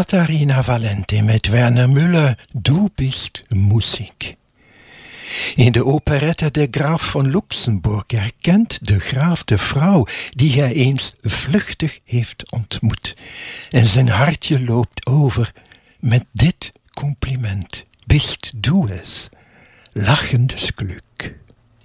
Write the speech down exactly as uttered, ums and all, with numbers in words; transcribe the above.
Katharina Valente met Werner Müller, Du bist Musik. In de operette De Graaf van Luxemburg herkent de graaf de vrouw die hij eens vluchtig heeft ontmoet. En zijn hartje loopt over met dit compliment. Bist du es? Lachendes Glück.